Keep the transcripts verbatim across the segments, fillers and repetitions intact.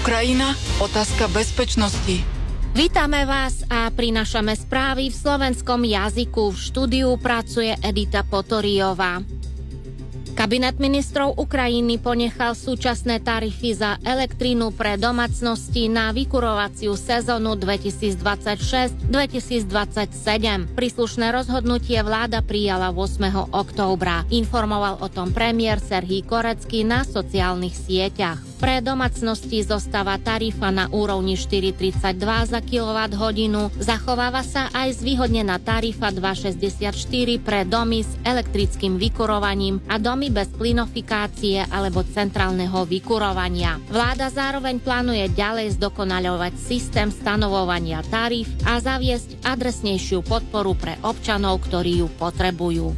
Ukrajina, otázka bezpečnosti. Vítame vás a prinášame správy v slovenskom jazyku. V štúdiu pracuje Edita Potoriová. Kabinet ministrov Ukrajiny ponechal súčasné tarify za elektrínu pre domácnosti na vykurovaciu sezónu dvetisícdvadsaťšesť dvetisícdvadsaťsedem. Príslušné rozhodnutie vláda prijala ôsmeho októbra. Informoval o tom premiér Serhij Korecký na sociálnych sieťach. Pre domácnosti zostáva tarifa na úrovni štyri tridsaťdva za kilowatthodinu. Zachováva sa aj zvýhodnená tarifa dva šesťdesiatštyri pre domy s elektrickým vykurovaním a domy bez plynofikácie alebo centrálneho vykurovania. Vláda zároveň plánuje ďalej zdokonaľovať systém stanovovania tarif a zaviesť adresnejšiu podporu pre občanov, ktorí ju potrebujú.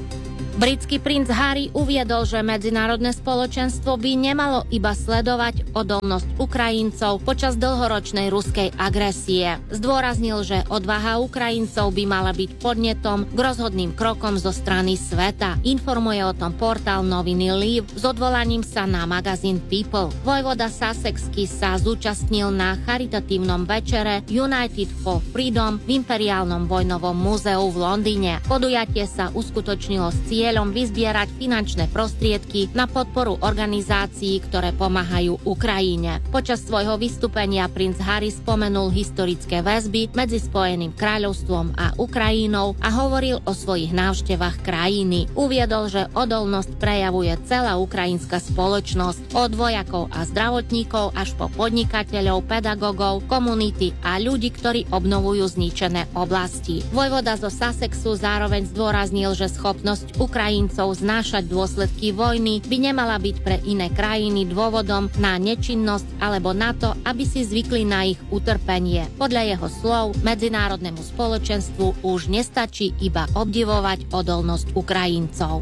Britský princ Harry uviedol, že medzinárodné spoločenstvo by nemalo iba sledovať odolnosť Ukrajincov počas dlhoročnej ruskej agresie. Zdôraznil, že odvaha Ukrajincov by mala byť podnetom k rozhodným krokom zo strany sveta. Informuje o tom portál noviny Leave s odvolaním sa na magazín People. Vojvoda Sussexský sa zúčastnil na charitatívnom večere United for Freedom v Imperiálnom vojnovom múzeu v Londýne. Podujatie sa uskutočnilo s cieľom vyzbierať finančné prostriedky na podporu organizácií, ktoré pomáhajú Ukrajine. Počas svojho vystúpenia princ Harry spomenul historické väzby medzi Spojeným kráľovstvom a Ukrajinou a hovoril o svojich návštevách krajiny. Uviedol, že odolnosť prejavuje celá ukrajinská spoločnosť, od vojakov a zdravotníkov až po podnikateľov, pedagógov, komunity a ľudí, ktorí obnovujú zničené oblasti. Vojvoda zo Sussexu zároveň zdôraznil, že schopnosť Ukrajincov Ukrajincov znášať dôsledky vojny by nemala byť pre iné krajiny dôvodom na nečinnosť alebo na to, aby si zvykli na ich utrpenie. Podľa jeho slov medzinárodnému spoločenstvu už nestačí iba obdivovať odolnosť Ukrajincov.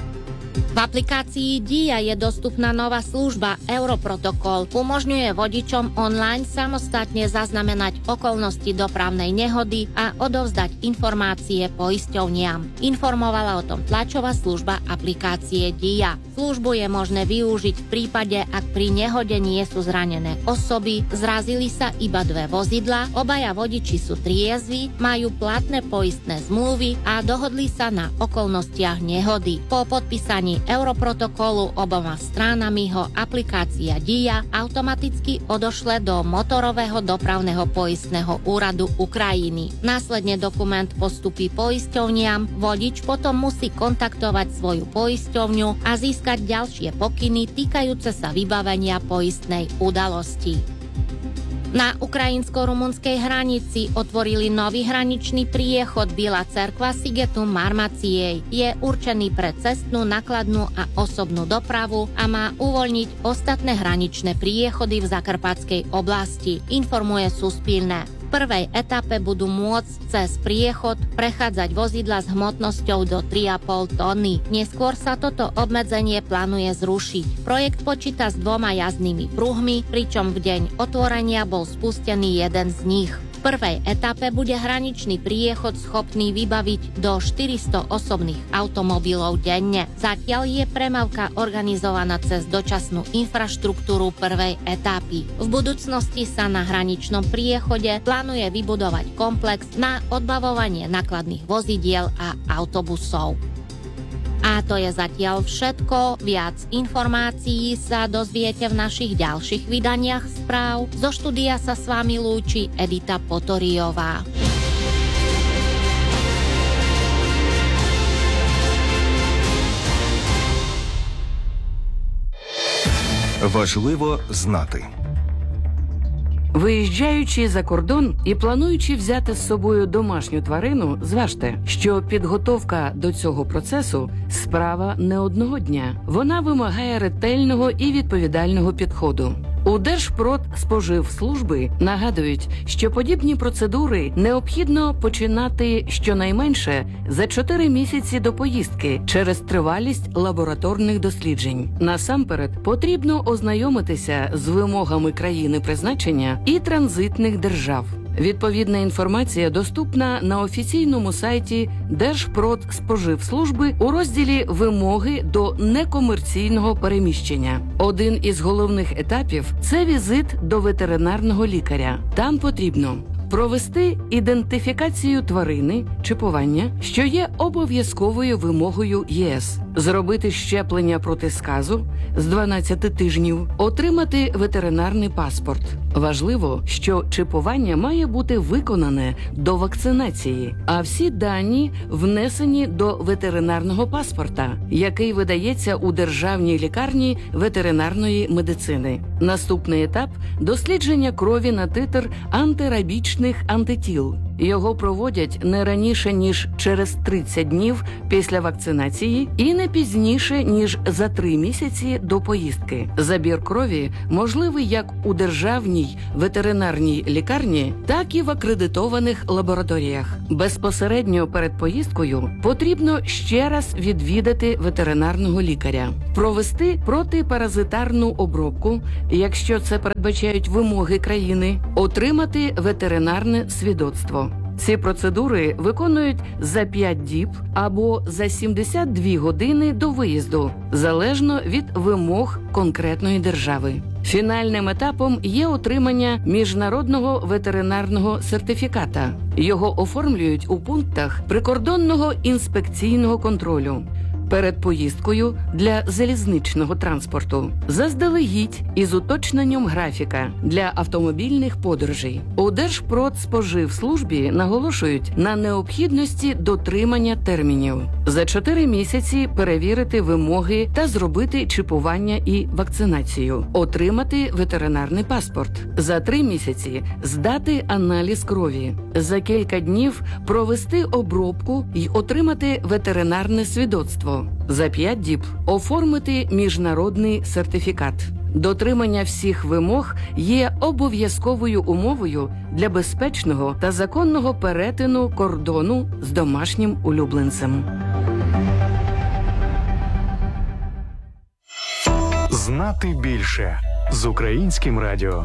V aplikácii Dia je dostupná nová služba Europrotokol. Umožňuje vodičom online samostatne zaznamenať okolnosti dopravnej nehody a odovzdať informácie poisťovniam. Informovala o tom tlačová služba aplikácie Dia. Službu je možné využiť v prípade, ak pri nehode nie sú zranené osoby, zrazili sa iba dve vozidlá, obaja vodiči sú triezvi, majú platné poistné zmluvy a dohodli sa na okolnostiach nehody. Po podpísaní Europrotokolu oboma stranami ho aplikácia Dia automaticky odošle do motorového dopravného poistného úradu Ukrajiny. Následne dokument postupí poisťovniam, vodič potom musí kontaktovať svoju poisťovňu a získať ďalšie pokyny týkajúce sa vybavenia poistnej udalosti. Na ukrajinsko-rumunskej hranici otvorili nový hraničný priechod Biela cerkva Sigetu Marmaciej. Je určený pre cestnú, nakladnú a osobnú dopravu a má uvoľniť ostatné hraničné priechody v Zakarpatskej oblasti, informuje Suspilné. V prvej etape budú môcť cez priechod prechádzať vozidla s hmotnosťou do tri a pol tony. Neskôr sa toto obmedzenie plánuje zrušiť. Projekt počíta s dvoma jazdnými pruhmi, pričom v deň otvorenia bol spustený jeden z nich. V prvej etape bude hraničný priechod schopný vybaviť do štyristo osobných automobilov denne. Zatiaľ je premávka organizovaná cez dočasnú infraštruktúru prvej etapy. V budúcnosti sa na hraničnom priechode plánuje vybudovať komplex na odbavovanie nákladných vozidiel a autobusov. A to je zatiaľ všetko. Viac informácií sa dozviete v našich ďalších vydaniach správ. Zo štúdia sa s vami lúči Edita Potoriová. Важливо знати. Виїжджаючи за кордон і плануючи взяти з собою домашню тварину, зважте, що підготовка до цього процесу – справа не одного дня. Вона вимагає ретельного і відповідального підходу. У Держпродспоживслужби нагадують, що подібні процедури необхідно починати щонайменше за чотири місяці до поїздки через тривалість лабораторних досліджень. Насамперед, потрібно ознайомитися з вимогами країни призначення і транзитних держав. Відповідна інформація доступна на офіційному сайті Держпродспоживслужби у розділі «Вимоги до некомерційного переміщення». Один із головних етапів – це візит до ветеринарного лікаря. Там потрібно провести ідентифікацію тварини, чіпування, що є обов'язковою вимогою ЄС, зробити щеплення проти сказу з дванадцяти тижнів, отримати ветеринарний паспорт. Важливо, що чіпування має бути виконане до вакцинації, а всі дані внесені до ветеринарного паспорта, який видається у державній лікарні ветеринарної медицини. Наступний етап – дослідження крові на титр антирабічних антитіл. Його проводять не раніше, ніж через тридцять днів після вакцинації і не пізніше, ніж за три місяці до поїздки. Забір крові можливий як у державній ветеринарній лікарні, так і в акредитованих лабораторіях. Безпосередньо перед поїздкою потрібно ще раз відвідати ветеринарного лікаря, провести протипаразитарну обробку, якщо це передбачають вимоги країни, отримати ветеринарне свідоцтво. Ці процедури виконують за п'ять діб або за сімдесят дві години до виїзду, залежно від вимог конкретної держави. Фінальним етапом є отримання міжнародного ветеринарного сертифіката. Його оформлюють у пунктах прикордонного інспекційного контролю перед поїздкою для залізничного транспорту, заздалегідь із уточненням графіка для автомобільних подорожей. У Держпродспоживслужбі наголошують на необхідності дотримання термінів. За чотири місяці перевірити вимоги та зробити чіпування і вакцинацію, отримати ветеринарний паспорт. За три місяці здати аналіз крові. За кілька днів провести обробку і отримати ветеринарне свідоцтво. За п'ять діб оформити міжнародний сертифікат. Дотримання всіх вимог є обов'язковою умовою для безпечного та законного перетину кордону з домашнім улюбленцем. Знати більше з Українським радіо.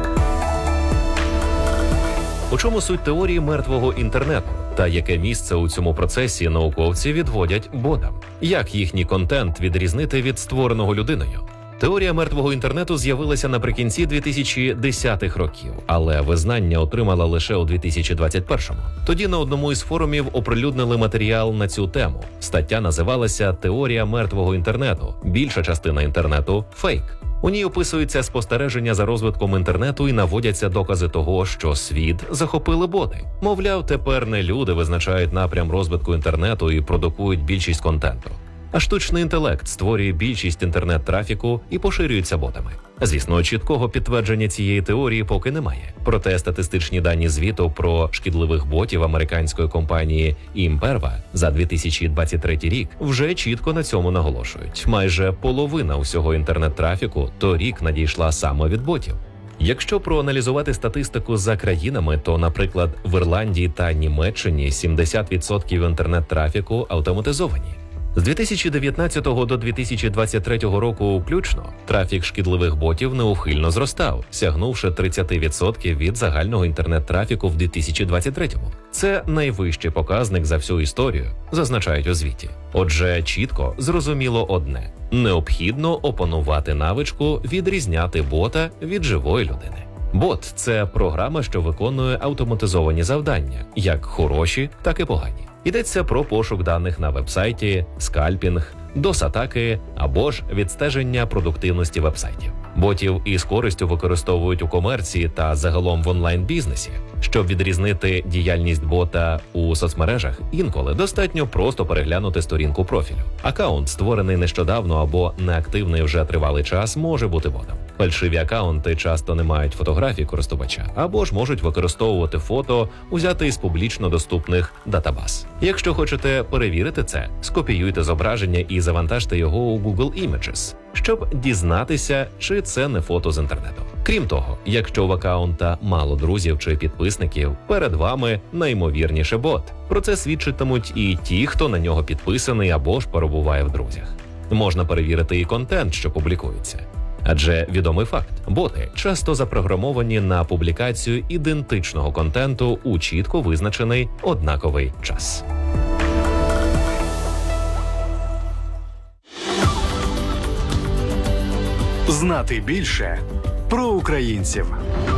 У чому суть теорії мертвого інтернету? Та яке місце у цьому процесі науковці відводять ботам? Як їхній контент відрізнити від створеного людиною? Теорія мертвого інтернету з'явилася наприкінці дві тисячі десятих років, але визнання отримала лише у дві тисячі двадцять першому. Тоді на одному із форумів оприлюднили матеріал на цю тему. Стаття називалася «Теорія мертвого інтернету. Більша частина інтернету – фейк». У ній описуються спостереження за розвитком інтернету і наводяться докази того, що світ захопили боти. Мовляв, тепер не люди визначають напрям розвитку інтернету і продукують більшість контенту, а штучний інтелект створює більшість інтернет-трафіку і поширюється ботами. Звісно, чіткого підтвердження цієї теорії поки немає. Проте статистичні дані звіту про шкідливих ботів американської компанії Imperva за дві тисячі двадцять третій рік вже чітко на цьому наголошують. Майже половина усього інтернет-трафіку торік надійшла саме від ботів. Якщо проаналізувати статистику за країнами, то, наприклад, в Ірландії та Німеччині сімдесят відсотків інтернет-трафіку автоматизовані. З дві тисячі дев'ятнадцятого до дві тисячі двадцять третього року включно трафік шкідливих ботів неухильно зростав, сягнувши тридцять відсотків від загального інтернет-трафіку в дві тисячі двадцять третьому. Це найвищий показник за всю історію, зазначають у звіті. Отже, чітко зрозуміло одне – необхідно опанувати навичку відрізняти бота від живої людини. Бот – це програма, що виконує автоматизовані завдання, як хороші, так і погані. Йдеться про пошук даних на вебсайті, скальпінг, дос-атаки або ж відстеження продуктивності вебсайтів. Ботів із користю використовують у комерції та загалом в онлайн-бізнесі. Щоб відрізнити діяльність бота у соцмережах, інколи достатньо просто переглянути сторінку профілю. Акаунт, створений нещодавно або неактивний вже тривалий час, може бути ботом. Фальшиві акаунти часто не мають фотографій користувача, або ж можуть використовувати фото, узяти із публічно доступних датабаз. Якщо хочете перевірити це, скопіюйте зображення і завантажте його у Google Images, щоб дізнатися, чи це не фото з інтернету. Крім того, якщо в акаунта мало друзів чи підписників, перед вами найімовірніше бот. Про це свідчитимуть і ті, хто на нього підписаний або ж перебуває в друзях. Можна перевірити і контент, що публікується. Адже відомий факт, боти часто запрограмовані на публікацію ідентичного контенту у чітко визначений однаковий час. Знати більше про українців.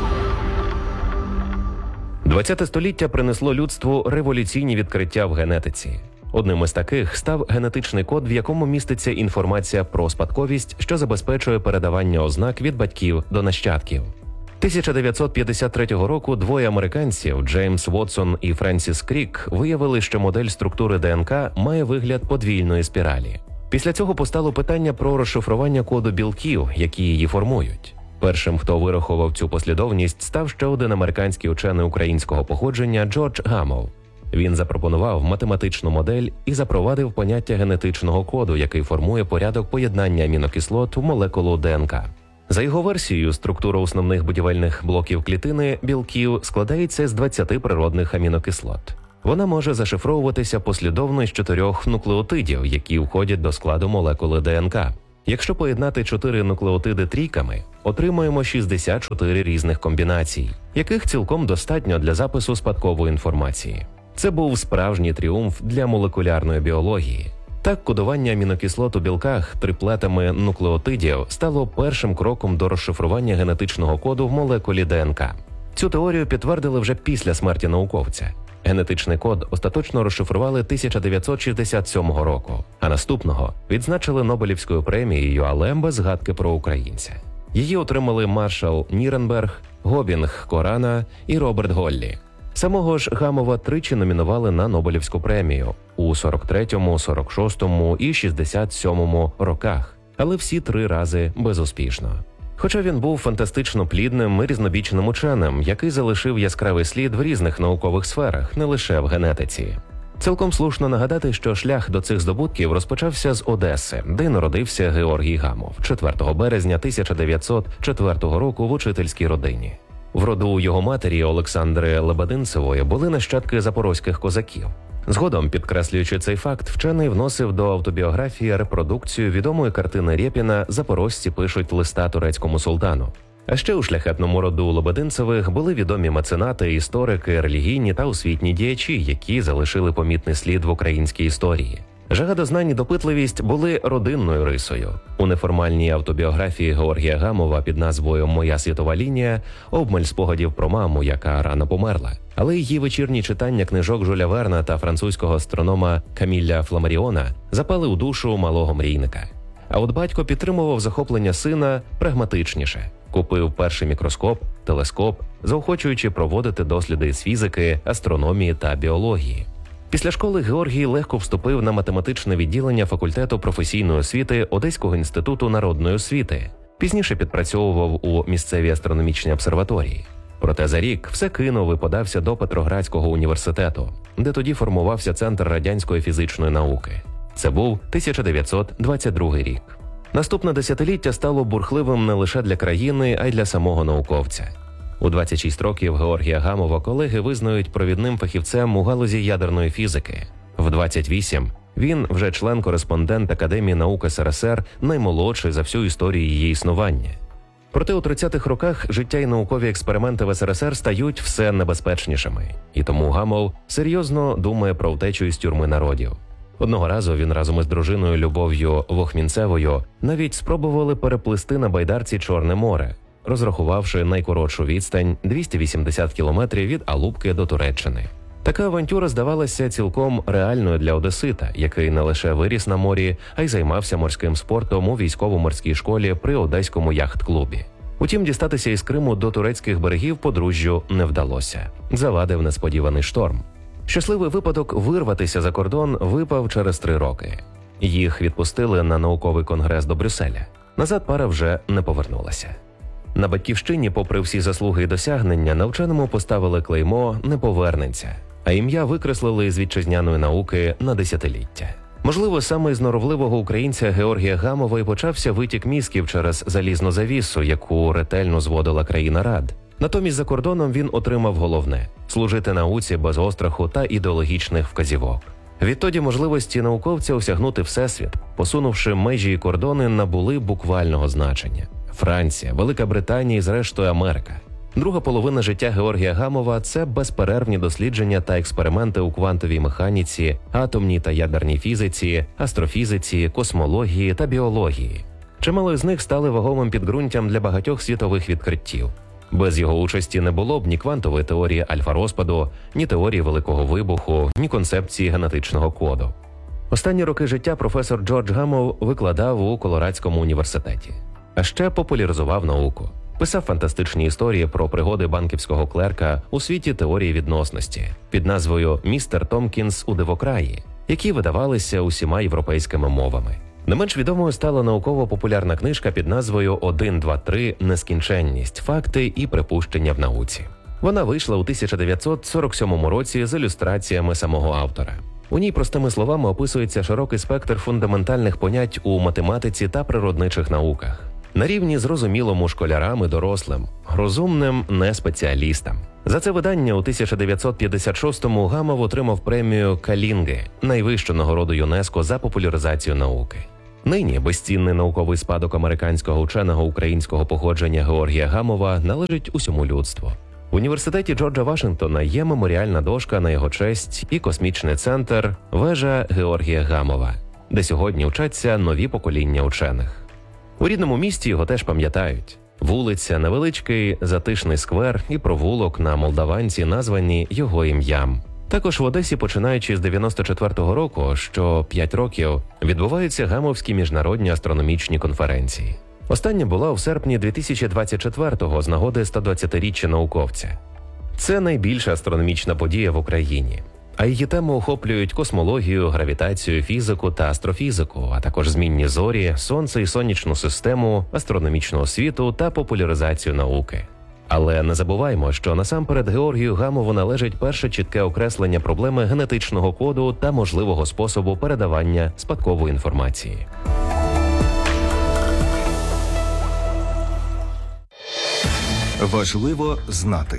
ХХ століття принесло людству революційні відкриття в генетиці. Одним із таких став генетичний код, в якому міститься інформація про спадковість, що забезпечує передавання ознак від батьків до нащадків. тисяча дев'ятсот п'ятдесят третього року двоє американців, Джеймс Вотсон і Френсіс Крік, виявили, що модель структури ДНК має вигляд подвійної спіралі. Після цього постало питання про розшифрування коду білків, які її формують. Першим, хто вирахував цю послідовність, став ще один американський учений українського походження Джордж Гамов. Він запропонував математичну модель і запровадив поняття генетичного коду, який формує порядок поєднання амінокислот в молекулу ДНК. За його версією, структура основних будівельних блоків клітини білків складається з двадцяти природних амінокислот. Вона може зашифровуватися послідовно із чотирьох нуклеотидів, які входять до складу молекули ДНК. Якщо поєднати чотири нуклеотиди трійками, отримаємо шістдесят чотири різних комбінацій, яких цілком достатньо для запису спадкової інформації. Це був справжній тріумф для молекулярної біології. Так, кодування амінокислот у білках триплетами нуклеотидів стало першим кроком до розшифрування генетичного коду в молекулі ДНК. Цю теорію підтвердили вже після смерті науковця. Генетичний код остаточно розшифрували тисяча дев'ятсот шістдесят сьомого року, а наступного відзначили Нобелівською премією, але без згадки про українця. Її отримали Маршал Ніренберг, Гобінг Корана і Роберт Голлі. Самого ж Гамова тричі номінували на Нобелівську премію у сорок третьому, сорок шостому і шістдесят сьомому роках, але всі три рази безуспішно. Хоча він був фантастично плідним і різнобічним ученим, який залишив яскравий слід в різних наукових сферах, не лише в генетиці. Цілком слушно нагадати, що шлях до цих здобутків розпочався з Одеси, де народився Георгій Гамов четвертого березня тисяча дев'ятсот четвертого року в учительській родині. В роду його матері Олександри Лебединцевої були нащадки запорозьких козаків. Згодом, підкреслюючи цей факт, вчений вносив до автобіографії репродукцію відомої картини Рєпіна «Запорожці пишуть листа турецькому султану». А ще у шляхетному роду Лебединцевих були відомі меценати, історики, релігійні та освітні діячі, які залишили помітний слід в українській історії. Жага до знань і допитливість були родинною рисою. У неформальній автобіографії Георгія Гамова під назвою «Моя світова лінія» обмаль спогадів про маму, яка рано померла. Але її вечірні читання книжок Жюля Верна та французького астронома Каміля Фламаріона запали у душу малого мрійника. А от батько підтримував захоплення сина прагматичніше. Купив перший мікроскоп, телескоп, заохочуючи проводити досліди з фізики, астрономії та біології. Після школи Георгій легко вступив на математичне відділення факультету професійної освіти Одеського інституту народної освіти. Пізніше підпрацьовував у місцевій астрономічній обсерваторії. Проте за рік все кинув і подався до Петроградського університету, де тоді формувався Центр радянської фізичної науки. Це був тисяча дев'ятсот двадцять другий рік. Наступне десятиліття стало бурхливим не лише для країни, а й для самого науковця. У двадцять шість років Георгія Гамова колеги визнають провідним фахівцем у галузі ядерної фізики. В двадцять вісім він вже член-кореспондент Академії наук СРСР, наймолодший за всю історію її існування. Проте у тридцятих роках життя і наукові експерименти в СРСР стають все небезпечнішими. І тому Гамов серйозно думає про втечу із тюрми народів. Одного разу він разом із дружиною Любов'ю Вохмінцевою навіть спробували переплисти на байдарці Чорне море, розрахувавши найкоротшу відстань двісті вісімдесят кілометрів від Алупки до Туреччини. Така авантюра здавалася цілком реальною для одесита, який не лише виріс на морі, а й займався морським спортом у військово-морській школі при Одеському яхт-клубі. Утім, дістатися із Криму до турецьких берегів подружжю не вдалося. Завадив несподіваний шторм. Щасливий випадок вирватися за кордон випав через три роки. Їх відпустили на науковий конгрес до Брюсселя. Назад пара вже не повернулася. На батьківщині, попри всі заслуги і досягнення, на вченому поставили клеймо «не повернеться», а ім'я викреслили з вітчизняної науки на десятиліття. Можливо, саме із норовливого українця Георгія Гамова і почався витік мізків через залізну завісу, яку ретельно зводила країна Рад. Натомість за кордоном він отримав головне – служити науці без остраху та ідеологічних вказівок. Відтоді можливості науковця осягнути всесвіт, посунувши межі і кордони, набули буквального значення. Франція, Велика Британія і, зрештою, Америка. Друга половина життя Георгія Гамова – це безперервні дослідження та експерименти у квантовій механіці, атомній та ядерній фізиці, астрофізиці, космології та біології. Чимало з них стали вагомим підґрунтям для багатьох світових відкриттів. Без його участі не було б ні квантової теорії альфа-розпаду, ні теорії Великого вибуху, ні концепції генетичного коду. Останні роки життя професор Джордж Гамов викладав у Колорадському університеті. А ще популяризував науку. Писав фантастичні історії про пригоди банківського клерка у світі теорії відносності під назвою «Містер Томпкінс у дивокраї», які видавалися усіма європейськими мовами. Не менш відомою стала науково-популярна книжка під назвою «один, два, три. Нескінченність. Факти і припущення в науці». Вона вийшла у тисяча дев'ятсот сорок сьомому році з ілюстраціями самого автора. У ній простими словами описується широкий спектр фундаментальних понять у математиці та природничих науках. На рівні зрозумілому школярам і дорослим, розумним не спеціалістам. За це видання у тисяча дев'ятсот п'ятдесят шостому Гамов отримав премію Калінги, найвищу нагороду ЮНЕСКО за популяризацію науки. Нині безцінний науковий спадок американського ученого українського походження Георгія Гамова належить усьому людству. В університеті Джорджа Вашингтона є меморіальна дошка на його честь і космічний центр «Вежа Георгія Гамова», де сьогодні вчаться нові покоління учених. У рідному місті його теж пам'ятають. Вулиця, невеличкий затишний сквер і провулок на Молдаванці названі його ім'ям. Також в Одесі, починаючи з дев'яносто четвертого року, що п'ять років, відбуваються Гамовські міжнародні астрономічні конференції. Остання була у серпні дві тисячі двадцять четвертого з нагоди сто двадцятиріччя науковця. Це найбільша астрономічна подія в Україні. А її теми охоплюють космологію, гравітацію, фізику та астрофізику, а також змінні зорі, сонце і сонячну систему, астрономічну освіту та популяризацію науки. Але не забуваймо, що насамперед Георгію Гамову належить перше чітке окреслення проблеми генетичного коду та можливого способу передавання спадкової інформації. Важливо знати.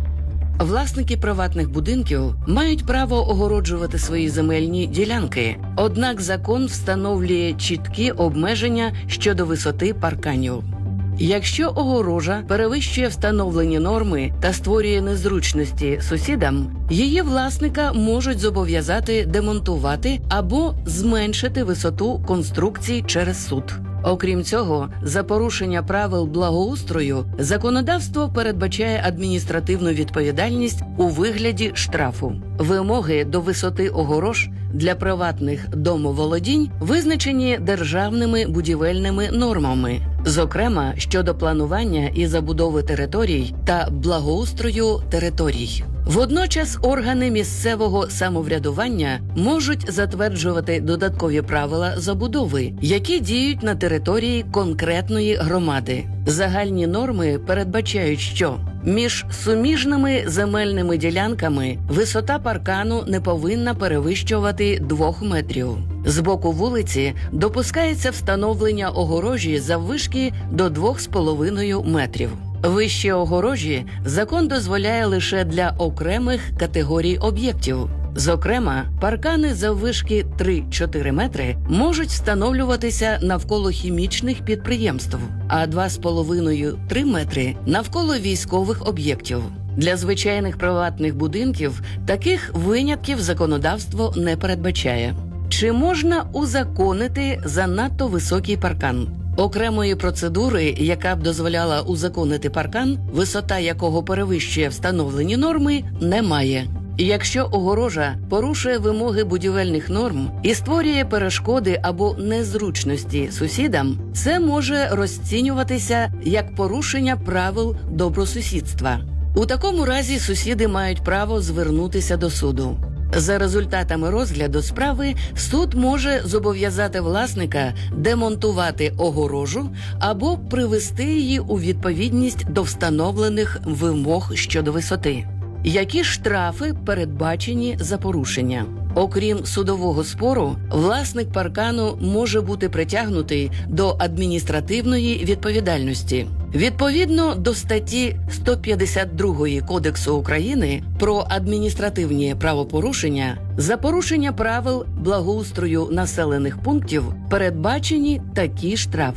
Власники приватних будинків мають право огороджувати свої земельні ділянки, однак закон встановлює чіткі обмеження щодо висоти парканів. Якщо огорожа перевищує встановлені норми та створює незручності сусідам, її власника можуть зобов'язати демонтувати або зменшити висоту конструкцій через суд. Окрім цього, за порушення правил благоустрою законодавство передбачає адміністративну відповідальність у вигляді штрафу. Вимоги до висоти огорож для приватних домоволодінь визначені державними будівельними нормами, зокрема щодо планування і забудови територій та благоустрою територій. Водночас органи місцевого самоврядування можуть затверджувати додаткові правила забудови, які діють на території конкретної громади. Загальні норми передбачають, що між суміжними земельними ділянками висота паркану не повинна перевищувати двох метрів. З боку вулиці допускається встановлення огорожі заввишки до двох з половиною метрів. Вищі огорожі закон дозволяє лише для окремих категорій об'єктів. Зокрема, паркани заввишки три-чотири метри можуть встановлюватися навколо хімічних підприємств, а два з половиною - три метри навколо військових об'єктів. Для звичайних приватних будинків таких винятків законодавство не передбачає. Чи можна узаконити занадто високий паркан? Окремої процедури, яка б дозволяла узаконити паркан, висота якого перевищує встановлені норми, немає. Якщо огорожа порушує вимоги будівельних норм і створює перешкоди або незручності сусідам, це може розцінюватися як порушення правил добросусідства. У такому разі сусіди мають право звернутися до суду. За результатами розгляду справи суд може зобов'язати власника демонтувати огорожу або привести її у відповідність до встановлених вимог щодо висоти. Які штрафи передбачені за порушення? Окрім судового спору, власник паркану може бути притягнутий до адміністративної відповідальності. Відповідно до статті сто п'ятдесят другої Кодексу України про адміністративні правопорушення, за порушення правил благоустрою населених пунктів передбачені такі штрафи.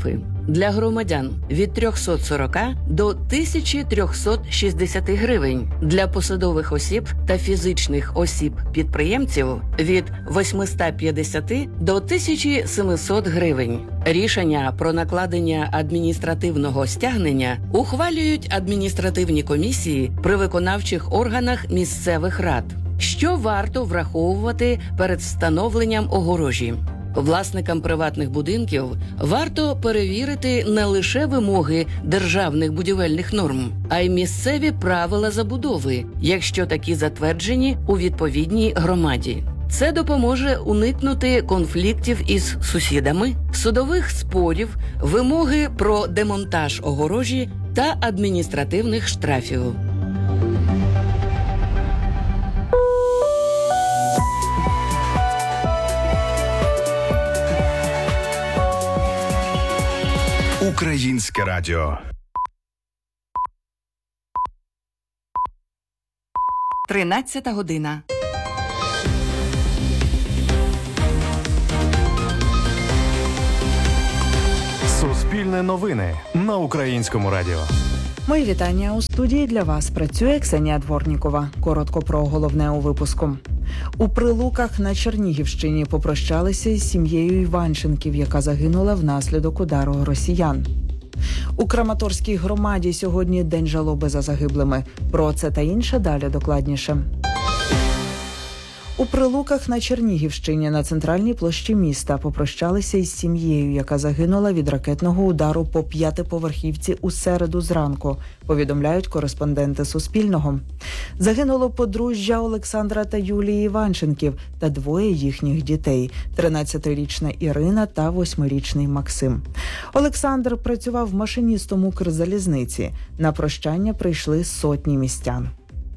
Для громадян – від триста сорок до тисяча триста шістдесят гривень. Для посадових осіб та фізичних осіб-підприємців – від вісімсот п'ятдесят до тисяча сімсот гривень. Рішення про накладення адміністративного стягнення ухвалюють адміністративні комісії при виконавчих органах місцевих рад. Що варто враховувати перед встановленням огорожі? Власникам приватних будинків варто перевірити не лише вимоги державних будівельних норм, а й місцеві правила забудови, якщо такі затверджені у відповідній громаді. Це допоможе уникнути конфліктів із сусідами, судових спорів, вимоги про демонтаж огорожі та адміністративних штрафів. Українське радіо. Тринадцята година. Суспільне новини на Українському радіо. Мої вітання. У студії для вас працює Ксенія Дворнікова. Коротко про головне у випуску. У Прилуках на Чернігівщині попрощалися із сім'єю Іванченків, яка загинула внаслідок удару росіян. У Краматорській громаді сьогодні день жалоби за загиблими. Про це та інше далі докладніше. У Прилуках на Чернігівщині на центральній площі міста попрощалися із сім'єю, яка загинула від ракетного удару по п'ятиповерхівці у середу зранку, повідомляють кореспонденти Суспільного. Загинуло подружжя Олександра та Юлії Іванченків та двоє їхніх дітей – тринадцятирічна Ірина та восьмирічний Максим. Олександр працював машиністом Укрзалізниці. На прощання прийшли сотні містян.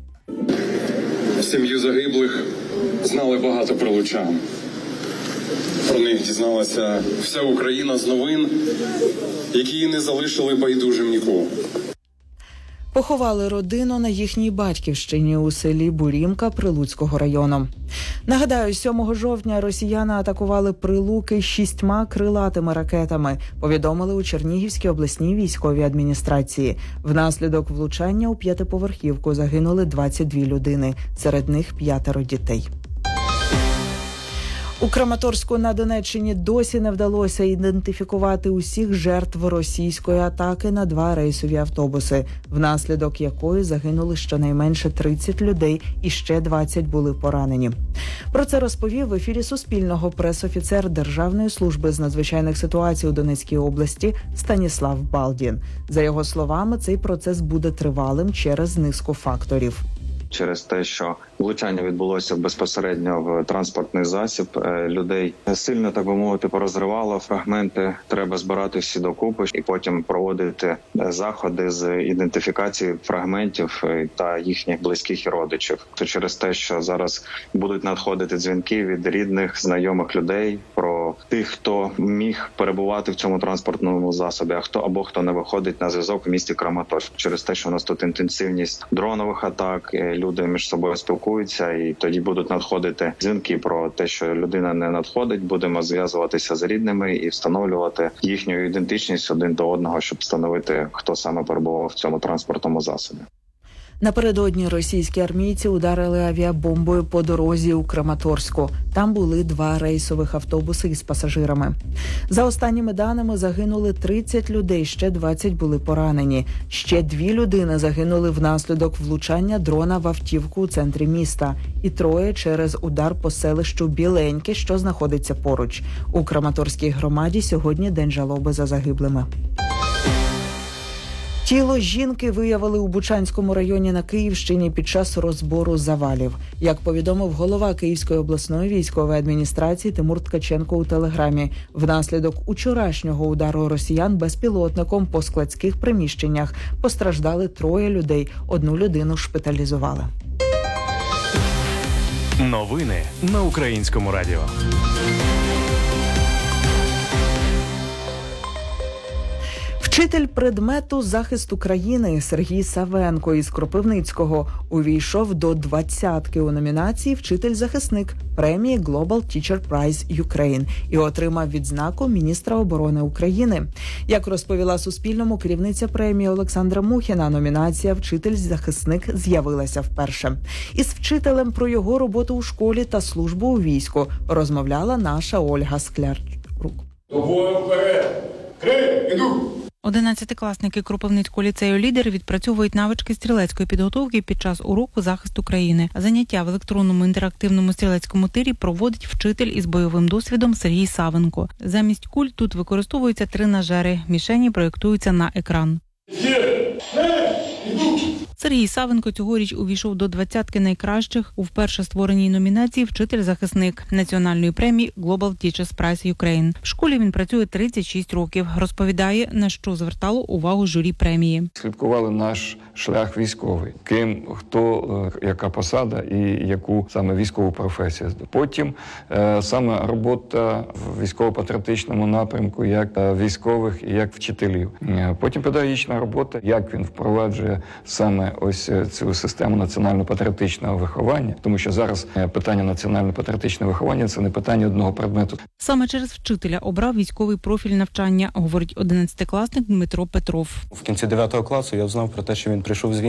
Сім'ю загиблих знали багато прилучан. Про них дізналася вся Україна з новин, які не залишили байдужим нікого. Поховали родину на їхній батьківщині у селі Бурімка Прилуцького району. Нагадаю, сьомого жовтня росіяни атакували Прилуки шістьма крилатими ракетами, повідомили у Чернігівській обласній військовій адміністрації. Внаслідок влучання у п'ятиповерхівку загинули двадцять дві людини, серед них п'ятеро дітей. У Краматорську на Донеччині досі не вдалося ідентифікувати усіх жертв російської атаки на два рейсові автобуси, внаслідок якої загинули щонайменше тридцять людей і ще двадцять були поранені. Про це розповів в ефірі Суспільного пресофіцер Державної служби з надзвичайних ситуацій у Донецькій області Станіслав Балдін. За його словами, цей процес буде тривалим через низку факторів. Через те, що влучання відбулося безпосередньо в транспортний засіб, людей сильно, так би мовити, порозривало фрагменти. Треба збирати всі докупи і потім проводити заходи з ідентифікації фрагментів та їхніх близьких і родичів. То через те, що зараз будуть надходити дзвінки від рідних, знайомих людей про тих, хто міг перебувати в цьому транспортному засобі, а хто або хто не виходить на зв'язок в місті Краматорськ. Через те, що у нас тут інтенсивність дронових атак, люди між собою спілкуються, і тоді будуть надходити дзвінки про те, що людина не надходить. Будемо зв'язуватися з рідними і встановлювати їхню ідентичність один до одного, щоб встановити, хто саме перебував в цьому транспортному засобі. Напередодні російські армійці ударили авіабомбою по дорозі у Краматорську. Там були два рейсових автобуси із пасажирами. За останніми даними загинули тридцять людей, ще двадцять були поранені. Ще дві людини загинули внаслідок влучання дрона в автівку у центрі міста. І троє через удар по селищу Біленьке, що знаходиться поруч. У Краматорській громаді сьогодні день жалоби за загиблими. Тіло жінки виявили у Бучанському районі на Київщині під час розбору завалів. Як повідомив голова Київської обласної військової адміністрації Тимур Ткаченко у телеграмі, внаслідок учорашнього удару росіян безпілотником по складських приміщеннях постраждали троє людей, одну людину шпиталізували. Новини на Українському радіо. Вчитель предмету захист України Сергій Савенко із Кропивницького увійшов до двадцятки у номінації «Вчитель-захисник» премії Global Teacher Prize Ukraine і отримав відзнаку міністра оборони України. Як розповіла Суспільному керівниця премії Олександра Мухіна, номінація «Вчитель-захисник» з'явилася вперше. Із вчителем про його роботу у школі та службу у війську розмовляла наша Ольга Склярук. До бою вперед! Крий, іду! Одинадцятикласники Кропивницького ліцею «Лідер» відпрацьовують навички стрілецької підготовки під час уроку «Захист України». Заняття в електронному інтерактивному стрілецькому тирі проводить вчитель із бойовим досвідом Сергій Савенко. Замість куль тут використовуються тренажери. Мішені проєктуються на екран. Сергій Савенко цьогоріч увійшов до двадцятки найкращих у вперше створеній номінації «Вчитель-захисник» національної премії Global Teachers Prize Ukraine. В школі він працює тридцять шість років. Розповідає, на що звертало увагу журі премії. Слідкували наш шлях військовий. Ким, хто, яка посада і яку саме військову професію. Потім е, саме робота в військово-патріотичному напрямку як військових і як вчителів. Потім педагогічна робота, як він впроваджує саме ось цю систему національно-патріотичного виховання, тому що зараз питання національно-патріотичного виховання – це не питання одного предмету. Саме через вчителя обрав військовий профіль навчання, говорить одинадцятикласник Дмитро Петров. В кінці дев'ятого класу я знав про те, що він прийшов з війни.